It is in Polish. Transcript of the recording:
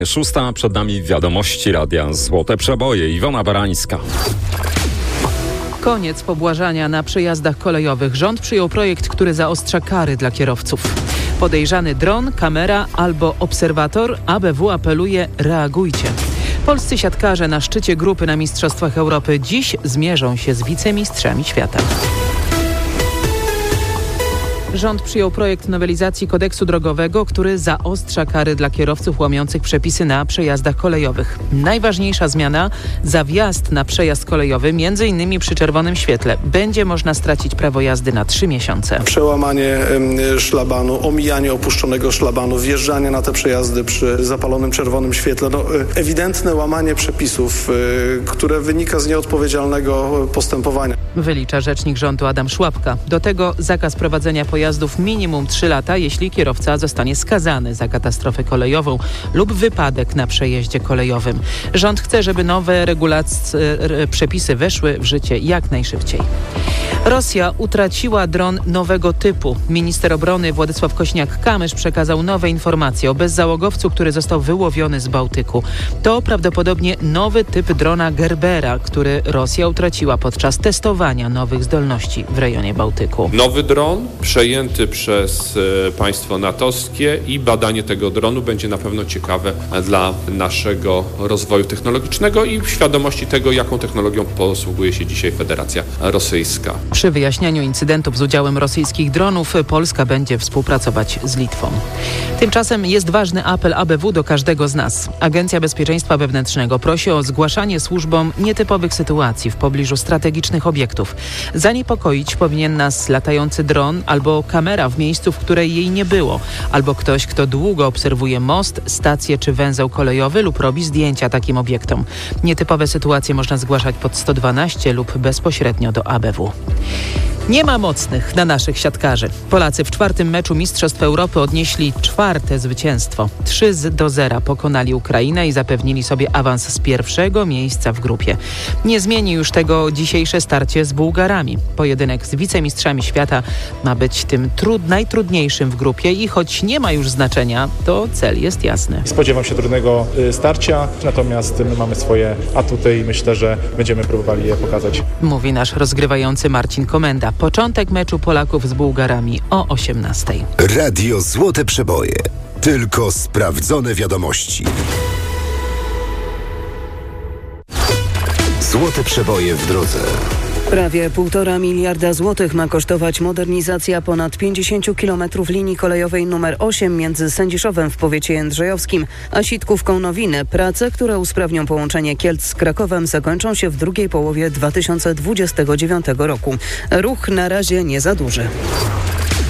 6, przed nami wiadomości Radia Złote Przeboje. Iwona Barańska. Koniec pobłażania na przejazdach kolejowych. Rząd przyjął projekt, który zaostrza kary dla kierowców. Podejrzany dron, kamera albo obserwator. ABW apeluje: reagujcie. Polscy siatkarze na szczycie grupy na Mistrzostwach Europy dziś zmierzą się z wicemistrzami świata. Rząd przyjął projekt nowelizacji kodeksu drogowego, który zaostrza kary dla kierowców łamiących przepisy na przejazdach kolejowych. Najważniejsza zmiana: za wjazd na przejazd kolejowy, m.in. przy czerwonym świetle, będzie można stracić prawo jazdy na 3 miesiące. Przełamanie szlabanu, omijanie opuszczonego szlabanu, wjeżdżanie na te przejazdy przy zapalonym czerwonym świetle. Ewidentne łamanie przepisów, które wynika z nieodpowiedzialnego postępowania. Wylicza rzecznik rządu Adam Szłapka. Do tego zakaz prowadzenia pojazdów minimum 3 lata, jeśli kierowca zostanie skazany za katastrofę kolejową lub wypadek na przejeździe kolejowym. Rząd chce, żeby nowe przepisy weszły w życie jak najszybciej. Rosja utraciła dron nowego typu. Minister obrony Władysław Kośniak-Kamysz przekazał nowe informacje o bezzałogowcu, który został wyłowiony z Bałtyku. To prawdopodobnie nowy typ drona Gerbera, który Rosja utraciła podczas testowania nowych zdolności w rejonie Bałtyku. Nowy dron przejęty przez państwo natowskie i badanie tego dronu będzie na pewno ciekawe dla naszego rozwoju technologicznego i świadomości tego, jaką technologią posługuje się dzisiaj Federacja Rosyjska. Przy wyjaśnianiu incydentów z udziałem rosyjskich dronów Polska będzie współpracować z Litwą. Tymczasem jest ważny apel ABW do każdego z nas. Agencja Bezpieczeństwa Wewnętrznego prosi o zgłaszanie służbom nietypowych sytuacji w pobliżu strategicznych obiektów. Zaniepokoić powinien nas latający dron albo kamera w miejscu, w której jej nie było, albo ktoś, kto długo obserwuje most, stację czy węzeł kolejowy lub robi zdjęcia takim obiektom. Nietypowe sytuacje można zgłaszać pod 112 lub bezpośrednio do ABW. Nie ma mocnych na naszych siatkarzy. Polacy w 4. meczu Mistrzostw Europy odnieśli 4. zwycięstwo. 3-0 pokonali Ukrainę i zapewnili sobie awans z 1. miejsca w grupie. Nie zmieni już tego dzisiejsze starcie z Bułgarami. Pojedynek z wicemistrzami świata ma być tym najtrudniejszym w grupie i choć nie ma już znaczenia, to cel jest jasny. Spodziewam się trudnego starcia, natomiast my mamy swoje atuty i myślę, że będziemy próbowali je pokazać. Mówi nasz rozgrywający Marcin Komenda. Początek meczu Polaków z Bułgarami o 18:00. Radio Złote Przeboje. Tylko sprawdzone wiadomości. Złote Przeboje w drodze. Prawie 1,5 miliarda złotych ma kosztować modernizacja ponad 50 kilometrów linii kolejowej nr 8 między Sędziszowem w powiecie jędrzejowskim a Sitkówką-Nowinę. Prace, które usprawnią połączenie Kielc z Krakowem, zakończą się w drugiej połowie 2029 roku. Ruch na razie nie za duży.